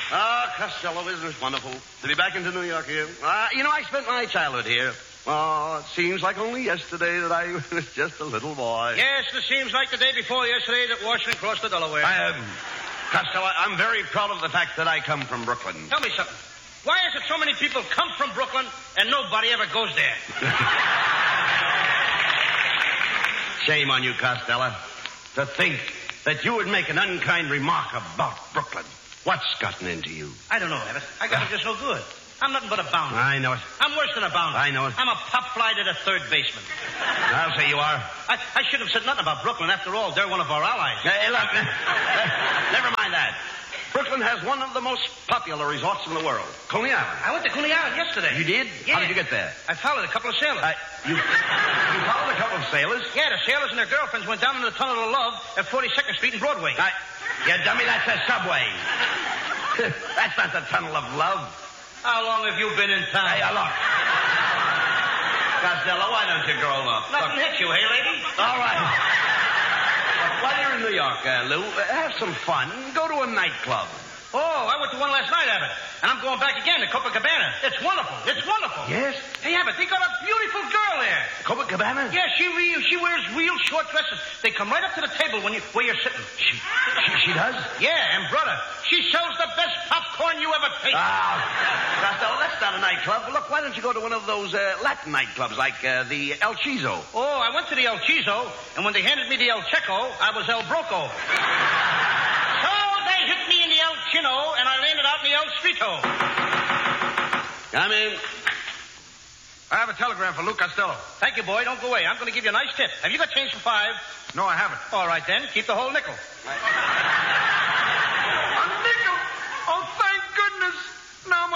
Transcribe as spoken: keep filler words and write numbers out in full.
Ah, Costello, isn't it wonderful to be back into New York here? Uh, you know, I spent my childhood here. Oh, it seems like only yesterday that I was just a little boy. Yes, it seems like the day before yesterday that Washington crossed the Delaware. I am. Costello, I'm very proud of the fact that I come from Brooklyn. Tell me something. Why is it so many people come from Brooklyn and nobody ever goes there? Shame on you, Costello. To think that you would make an unkind remark about Brooklyn. What's gotten into you? I don't know, Abbott. I got it just no good. I'm nothing but a bounder. I know it. I'm worse than a bounder. I know it. I'm a pop fly to the third baseman. I'll say you are. I, I should have said nothing about Brooklyn. After all, they're one of our allies. Hey, look. Never mind that. Brooklyn has one of the most popular resorts in the world, Coney Island. I went to Coney Island yesterday. You did? Yeah. How did you get there? I followed a couple of sailors. Uh, you, you followed a couple of sailors? Yeah, the sailors and their girlfriends went down in the Tunnel of Love at forty-second Street and Broadway. I, yeah, dummy, that's a subway. That's not the Tunnel of Love. How long have you been in town? Hey, uh, look. Costello, why don't you grow up? Nothing Look. hit you, hey, lady? All right. Look, while you're in New York, uh, Lou, uh, have some fun. Go to a nightclub. Oh, I went to one last night, Abbott. And I'm going back again to Copacabana. It's wonderful. It's wonderful. Yes? Hey, Abbott, they got a beautiful girl there. Copacabana? Yeah, she re- she wears real short dresses. They come right up to the table when you where you're sitting. She, she, she does? Yeah, and brother, she sells the best popcorn you ever tasted. Ah, Costello, that's not a nightclub. Look, why don't you go to one of those uh, Latin nightclubs like uh, the El Chizo? Oh, I went to the El Chizo, and when they handed me the El Checo, I was El Broco. So they hit me in the El Chino, and I landed out in the El Streeto. Come in. I have a telegram for Lou Costello. Thank you, boy. Don't go away. I'm going to give you a nice tip. Have you got change for five? No, I haven't. All right, then. Keep the whole nickel.